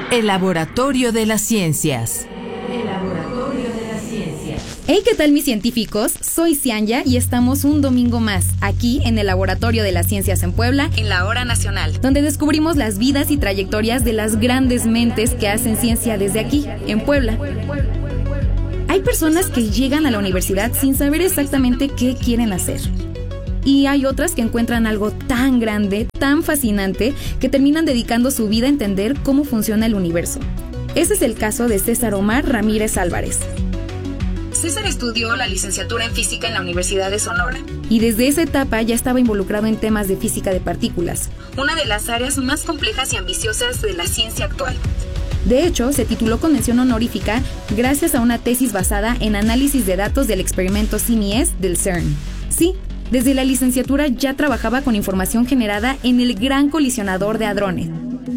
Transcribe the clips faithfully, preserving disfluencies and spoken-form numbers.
El Laboratorio de las Ciencias. El Laboratorio de las Ciencias. Hey, ¿qué tal mis científicos? Soy Cianya y estamos un domingo más aquí en el Laboratorio de las Ciencias en Puebla, en la Hora Nacional, donde descubrimos las vidas y trayectorias de las grandes mentes que hacen ciencia desde aquí, en Puebla. Hay personas que llegan a la universidad sin saber exactamente qué quieren hacer. Y hay otras que encuentran algo tan grande, tan fascinante, que terminan dedicando su vida a entender cómo funciona el universo. Ese es el caso de César Omar Ramírez Álvarez. César estudió la licenciatura en física en la Universidad de Sonora. Y desde esa etapa ya estaba involucrado en temas de física de partículas, una de las áreas más complejas y ambiciosas de la ciencia actual. De hecho, se tituló con mención honorífica gracias a una tesis basada en análisis de datos del experimento C M E S del CERN. Sí, desde la licenciatura ya trabajaba con información generada en el Gran Colisionador de Hadrones.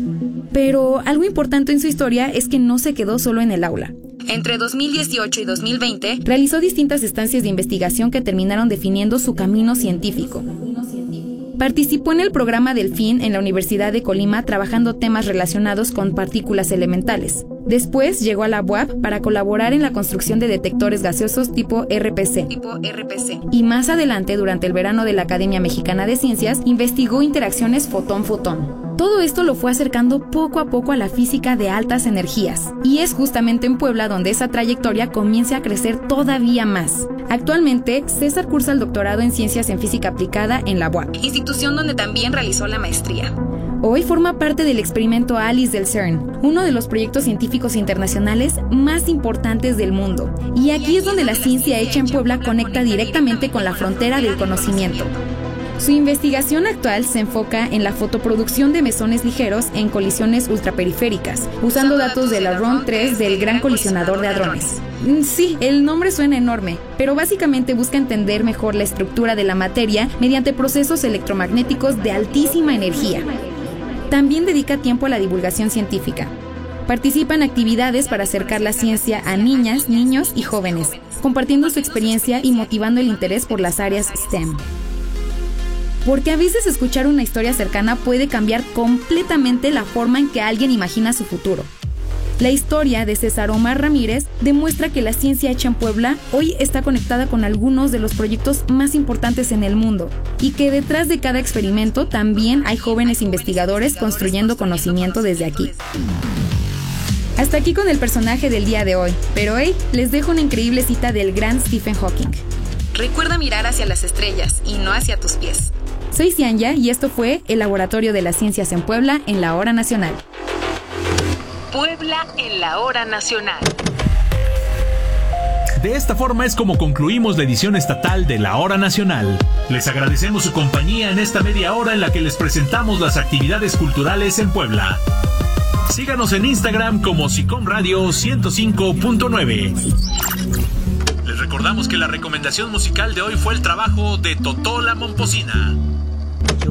Pero algo importante en su historia es que no se quedó solo en el aula. Entre dos mil dieciocho y dos mil veinte, realizó distintas estancias de investigación que terminaron definiendo su camino científico. Participó en el programa Delfín en la Universidad de Colima trabajando temas relacionados con partículas elementales. Después llegó a la U A P para colaborar en la construcción de detectores gaseosos tipo R P C. Tipo R P C. Y más adelante, durante el verano de la Academia Mexicana de Ciencias, investigó interacciones fotón-fotón. Todo esto lo fue acercando poco a poco a la física de altas energías. Y es justamente en Puebla donde esa trayectoria comienza a crecer todavía más. Actualmente, César cursa el doctorado en Ciencias en Física Aplicada en la U A P, institución donde también realizó la maestría. Hoy forma parte del experimento ALICE del CERN, uno de los proyectos científicos internacionales más importantes del mundo. Y aquí es donde la ciencia hecha en Puebla conecta directamente con la frontera del conocimiento. Su investigación actual se enfoca en la fotoproducción de mesones ligeros en colisiones ultraperiféricas, usando datos de la R O N tres del Gran Colisionador de Hadrones. Sí, el nombre suena enorme, pero básicamente busca entender mejor la estructura de la materia mediante procesos electromagnéticos de altísima energía. También dedica tiempo a la divulgación científica. Participa en actividades para acercar la ciencia a niñas, niños y jóvenes, compartiendo su experiencia y motivando el interés por las áreas STEM. Porque a veces escuchar una historia cercana puede cambiar completamente la forma en que alguien imagina su futuro. La historia de César Omar Ramírez demuestra que la ciencia hecha en Puebla hoy está conectada con algunos de los proyectos más importantes en el mundo y que detrás de cada experimento también hay jóvenes investigadores construyendo conocimiento desde aquí. Hasta aquí con el personaje del día de hoy, pero hoy les dejo una increíble cita del gran Stephen Hawking. Recuerda mirar hacia las estrellas y no hacia tus pies. Soy Cianya y esto fue el Laboratorio de las Ciencias en Puebla en la Hora Nacional. Puebla en la Hora Nacional. De esta forma es como concluimos la edición estatal de la Hora Nacional. Les agradecemos su compañía en esta media hora en la que les presentamos las actividades culturales en Puebla. Síganos en Instagram como SICOM Radio ciento cinco punto nueve. Les recordamos que la recomendación musical de hoy fue el trabajo de Totó la Momposina.